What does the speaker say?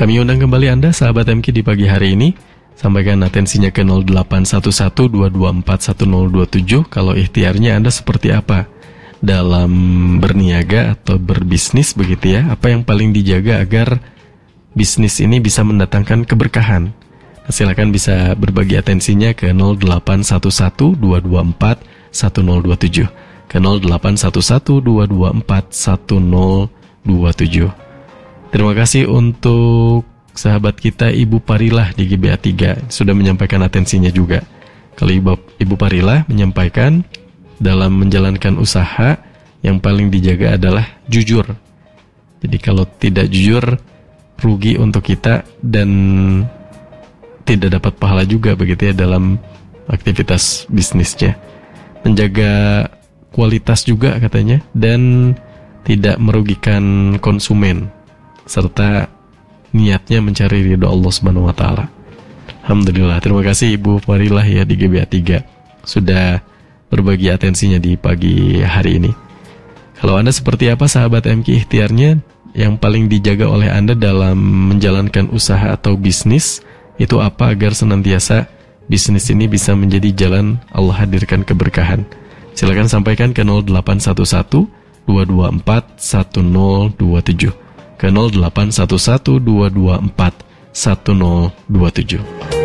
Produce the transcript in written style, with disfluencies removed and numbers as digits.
Kami undang kembali Anda, sahabat MQ, di pagi hari ini. Sampaikan atensinya ke 0811-224-1027. Kalau ikhtiarnya Anda seperti apa dalam berniaga atau berbisnis, begitu ya. Apa yang paling dijaga agar bisnis ini bisa mendatangkan keberkahan? Nah, silakan bisa berbagi atensinya ke 0811-224-1027, ke 0811-224-1027. Terima kasih untuk sahabat kita Ibu Parilah di GBA 3 sudah menyampaikan atensinya juga. Kalau Ibu Parilah menyampaikan dalam menjalankan usaha yang paling dijaga adalah jujur. Jadi kalau tidak jujur, rugi untuk kita dan tidak dapat pahala juga, begitu ya, dalam aktivitas bisnisnya. Menjaga kualitas juga katanya, dan tidak merugikan konsumen, serta niatnya mencari ridho Allah Subhanahu wa taala. Alhamdulillah, terima kasih Ibu Parilah ya di GBA 3 sudah berbagi atensinya di pagi hari ini. Kalau Anda seperti apa, sahabat MQ, ikhtiarnya yang paling dijaga oleh Anda dalam menjalankan usaha atau bisnis itu apa agar senantiasa bisnis ini bisa menjadi jalan Allah hadirkan keberkahan? Silakan sampaikan ke 0811-224-1027, ke 0811-224-1027.